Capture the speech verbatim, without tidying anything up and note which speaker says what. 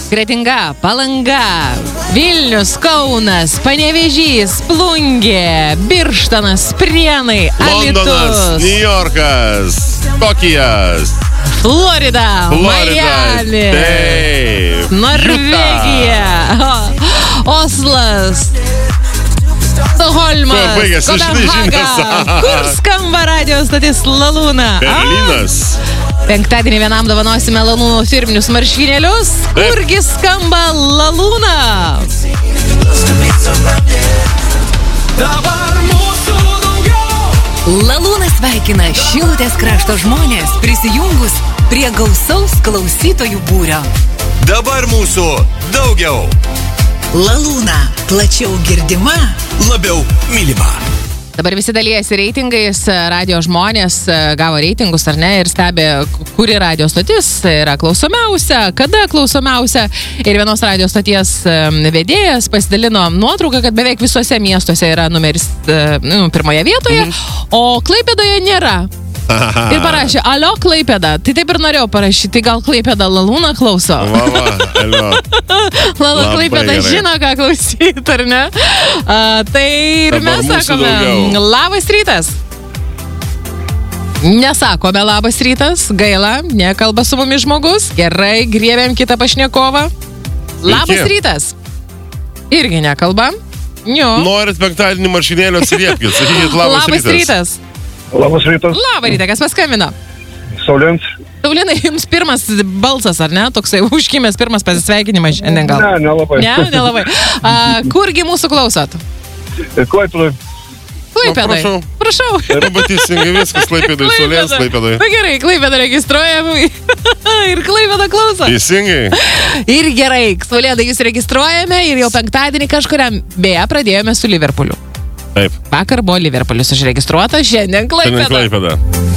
Speaker 1: Kretinga, Palanga, Vilnius, Kaunas, Panevėžys, Plungė, Birštonas, Prienai,
Speaker 2: Londonas,
Speaker 1: Alytus,
Speaker 2: New Yorkas, Tokijas,
Speaker 1: Florida,
Speaker 2: Florida,
Speaker 1: Miami,
Speaker 2: taip,
Speaker 1: Norvegija, Oslas, Stokholmas,
Speaker 2: Tuo baigėsi, žinai,
Speaker 1: Kopenhaga.
Speaker 2: žinios.
Speaker 1: Kur skamba radio stotis Lalūna?
Speaker 2: Berlynas.
Speaker 1: Penktadienį vienam dovanosime Lalūno firminius marškinėlius.
Speaker 2: Taip.
Speaker 1: Kurgi skamba Lalūna?
Speaker 3: Lalūnas sveikina Šilutės krašto žmonės prisijungus prie gausaus klausytojų būrio.
Speaker 4: Dabar mūsų daugiau.
Speaker 3: Lalūna plačiau girdima,
Speaker 4: Labiau mylima.
Speaker 1: Dabar visi dalyjasi reitingais, radio žmonės gavo reitingus ar ne ir stebi, kuri radio stotis yra klausomiausia, kada klausomiausia. Ir vienos radio stoties vedėjas pasidalino nuotrauką, kad beveik visuose miestuose yra numeris nu, pirmoje vietoje, mhm. o Klaipėdoje nėra. Ir parašė, alio Klaipėda. Tai taip ir norėjau parašyti, gal Klaipėda Lalūną klauso.
Speaker 2: Va, va, alio.
Speaker 1: Lala Klaipėda žino, ką klausyti, ar ne? A, tai ir
Speaker 2: Dabar
Speaker 1: mes
Speaker 2: mūsų
Speaker 1: sakome,
Speaker 2: daugiau.
Speaker 1: labas rytas. Nesakome labas rytas, gaila, nekalba su mumis žmogus. Gerai, griebėm kitą pašnekovą. Labas
Speaker 2: Sveiki.
Speaker 1: rytas. Irgi nekalbam. Jo.
Speaker 2: Norit penktadienį marškinėlio atsiliepkit, sakykit labas,
Speaker 1: Labas rytas.
Speaker 5: Labas rytas,
Speaker 1: Labą rytą, kas paskambino?
Speaker 5: Saulėns.
Speaker 1: Saulinai, jums pirmas balsas, ar ne? Toksai užkimęs pirmas pasisveikinimas šiandien gal?
Speaker 5: Ne, nelabai.
Speaker 1: Ne, nelabai. A, kurgi mūsų klausot?
Speaker 5: Klaipėdai.
Speaker 1: Klaipėdai.
Speaker 2: prašau.
Speaker 1: Prašau.
Speaker 2: Arba teisingai viskas, Klaipėdai, Saulės, Klaipėdai.
Speaker 1: Na gerai, Klaipėdą registruojam ir Klaipėdą klauso.
Speaker 2: Teisingai.
Speaker 1: Ir gerai, Saulėdą jūs registruojame ir jau penktadienį kažkuriam beje pradėjome su Liverpooliu.
Speaker 2: Taip,
Speaker 1: Vakar buvo Liverpoolis užregistruotas, šiandien
Speaker 2: šiandien
Speaker 1: Klaipėda.
Speaker 2: Klaipėda.